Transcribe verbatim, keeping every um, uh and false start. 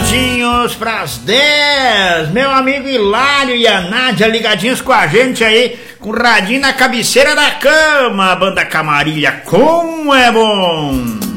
minutinhos pras dez. Meu amigo Hilário e a Nádia ligadinhos com a gente aí, com o radinho na cabeceira da cama. A banda Camarilha, como é bom!